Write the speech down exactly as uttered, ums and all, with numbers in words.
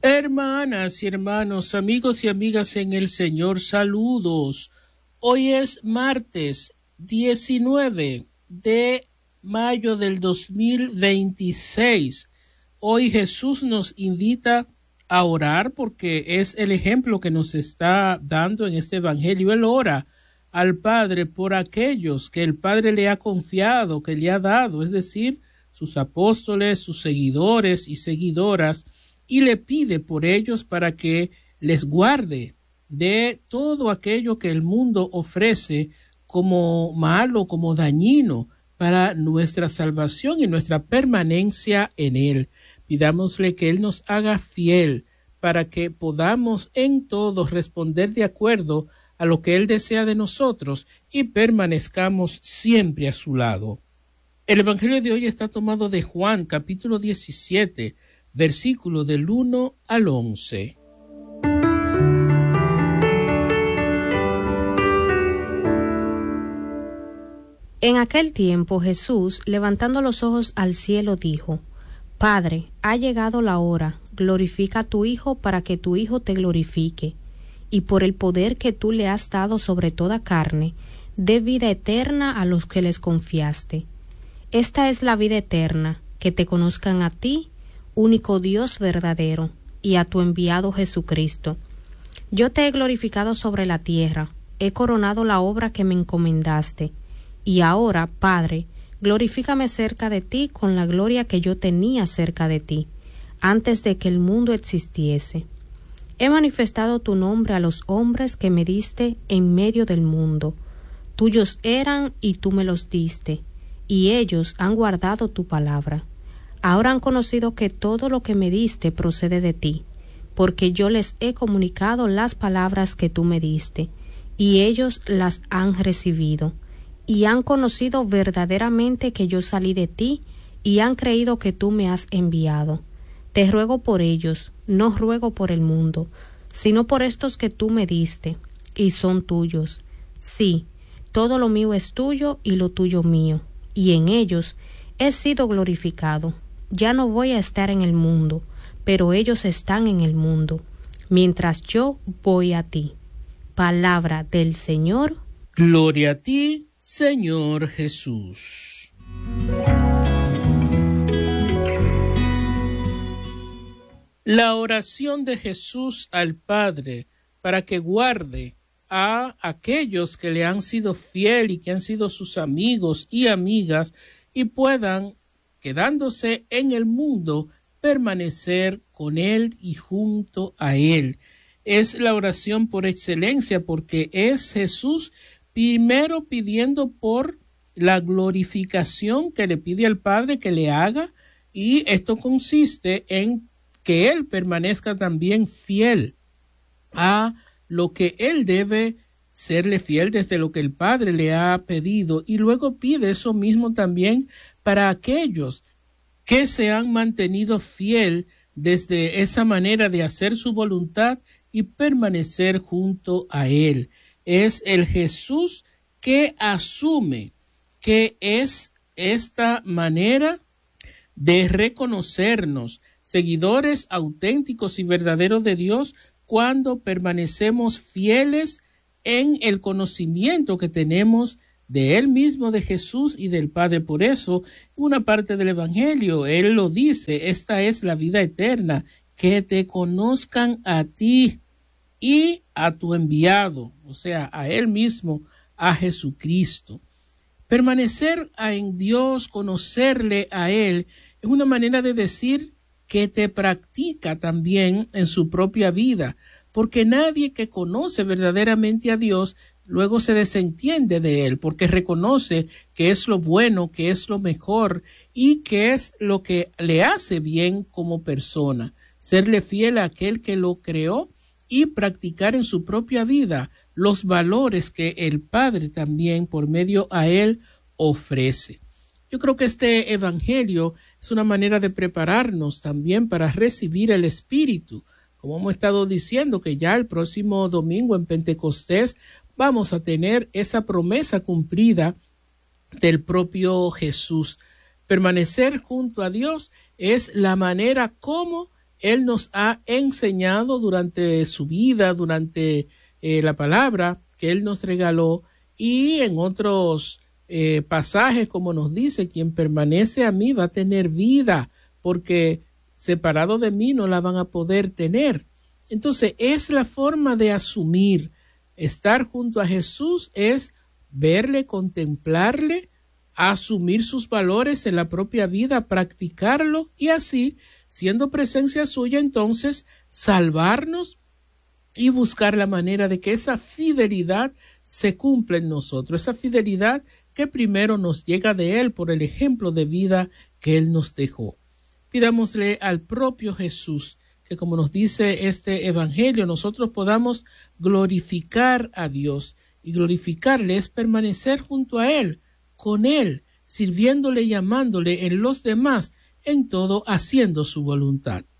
Hermanas y hermanos, amigos y amigas en el Señor, saludos. Hoy es martes diecinueve de mayo del dos mil veintiséis. Hoy Jesús nos invita a orar porque es el ejemplo que nos está dando en este evangelio. Él ora al Padre por aquellos que el Padre le ha confiado, que le ha dado, es decir, sus apóstoles, sus seguidores y seguidoras, y le pide por ellos para que les guarde de todo aquello que el mundo ofrece como malo, como dañino para nuestra salvación y nuestra permanencia en Él. Pidámosle que Él nos haga fiel para que podamos en todo responder de acuerdo a lo que Él desea de nosotros y permanezcamos siempre a su lado. El Evangelio de hoy está tomado de Juan, capítulo diecisiete, versículo del uno al once. En aquel tiempo Jesús, levantando los ojos al cielo, dijo: Padre, ha llegado la hora, glorifica a tu Hijo para que tu Hijo te glorifique, y por el poder que tú le has dado sobre toda carne, dé vida eterna a los que les confiaste. Esta es la vida eterna, que te conozcan a ti, único Dios verdadero, y a tu enviado Jesucristo. Yo te he glorificado sobre la tierra, he coronado la obra que me encomendaste, y ahora, Padre, glorifícame cerca de ti con la gloria que yo tenía cerca de ti, antes de que el mundo existiese. He manifestado tu nombre a los hombres que me diste en medio del mundo. Tuyos eran y tú me los diste, y ellos han guardado tu palabra. Ahora han conocido que todo lo que me diste procede de ti, porque yo les he comunicado las palabras que tú me diste, y ellos las han recibido, y han conocido verdaderamente que yo salí de ti, y han creído que tú me has enviado. Te ruego por ellos, no ruego por el mundo, sino por estos que tú me diste, y son tuyos. Sí, todo lo mío es tuyo y lo tuyo mío, y en ellos he sido glorificado. Ya no voy a estar en el mundo, pero ellos están en el mundo, mientras yo voy a ti. Palabra del Señor. Gloria a ti, Señor Jesús. La oración de Jesús al Padre para que guarde a aquellos que le han sido fiel y que han sido sus amigos y amigas y puedan, quedándose en el mundo, permanecer con Él y junto a Él. Es la oración por excelencia porque es Jesús primero pidiendo por la glorificación que le pide al Padre que le haga, y esto consiste en que Él permanezca también fiel a lo que Él debe serle fiel desde lo que el Padre le ha pedido, y luego pide eso mismo también para aquellos que se han mantenido fiel desde esa manera de hacer su voluntad y permanecer junto a Él. Es el Jesús que asume que es esta manera de reconocernos seguidores auténticos y verdaderos de Dios cuando permanecemos fieles en el conocimiento que tenemos de Él mismo, de Jesús y del Padre. Por eso, una parte del Evangelio, Él lo dice: esta es la vida eterna, que te conozcan a ti y a tu enviado, o sea, a Él mismo, a Jesucristo. Permanecer en Dios, conocerle a Él, es una manera de decir que te practica también en su propia vida, porque nadie que conoce verdaderamente a Dios luego se desentiende de Él, porque reconoce que es lo bueno, que es lo mejor y que es lo que le hace bien como persona. Serle fiel a aquel que lo creó y practicar en su propia vida los valores que el Padre también por medio a Él ofrece. Yo creo que este evangelio es una manera de prepararnos también para recibir el Espíritu. Como hemos estado diciendo, que ya el próximo domingo en Pentecostés vamos a tener esa promesa cumplida del propio Jesús. Permanecer junto a Dios es la manera como Él nos ha enseñado durante su vida, durante eh, la palabra que Él nos regaló, y en otros eh, pasajes, como nos dice, quien permanece a mí va a tener vida, porque separado de mí no la van a poder tener. Entonces, es la forma de asumir. Estar junto a Jesús es verle, contemplarle, asumir sus valores en la propia vida, practicarlo y así, siendo presencia suya, entonces salvarnos y buscar la manera de que esa fidelidad se cumpla en nosotros, esa fidelidad que primero nos llega de Él por el ejemplo de vida que Él nos dejó. Pidámosle al propio Jesús que, como nos dice este evangelio, nosotros podamos glorificar a Dios, y glorificarle es permanecer junto a Él, con Él, sirviéndole y amándole en los demás, en todo haciendo su voluntad.